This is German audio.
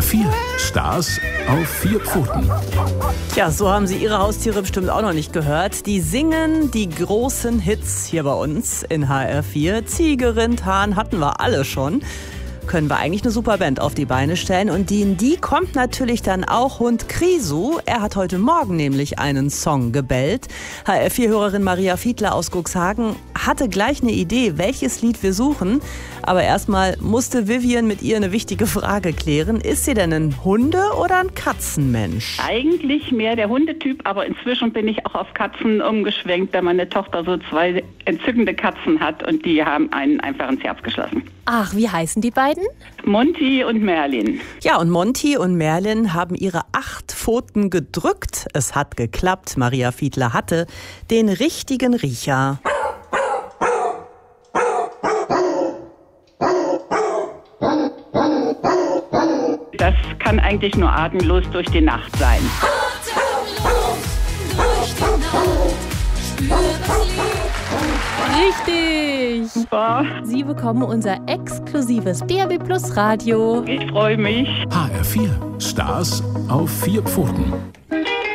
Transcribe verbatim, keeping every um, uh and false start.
R vier, Stars auf vier Pfoten. Tja, so haben Sie Ihre Haustiere bestimmt auch noch nicht gehört. Die singen die großen Hits hier bei uns in H R vier. Ziege, Rind, Hahn hatten wir alle schon. Können wir eigentlich eine super Band auf die Beine stellen. Und in die kommt natürlich dann auch Hund Krisu. Er hat heute Morgen nämlich einen Song gebellt. H R vier-Hörerin Maria Fiedler aus Cuxhaven hatte gleich eine Idee, welches Lied wir suchen. Aber erstmal musste Vivian mit ihr eine wichtige Frage klären. Ist sie denn ein Hunde- oder ein Katzenmensch? Eigentlich mehr der Hundetyp, aber inzwischen bin ich auch auf Katzen umgeschwenkt, da meine Tochter so zwei entzückende Katzen hat und die haben einen einfach ins Herz geschlossen. Ach, wie heißen die beiden? Monty und Merlin. Ja, und Monty und Merlin haben ihre acht Pfoten gedrückt. Es hat geklappt. Maria Fiedler hatte den richtigen Riecher. Das kann eigentlich nur atemlos durch die Nacht sein. Richtig! Super. Sie bekommen unser exklusives D A B Plus Radio. Ich freue mich. H R vier, Stars auf vier Pfoten.